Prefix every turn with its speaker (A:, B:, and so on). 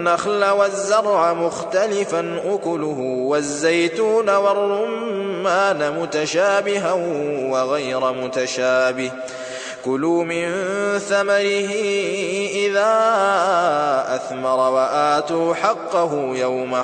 A: والنخل والزرع مختلفا أكله والزيتون والرمان متشابها وغير متشابه كلوا من ثمره إذا أثمر وآتوا حقه يوم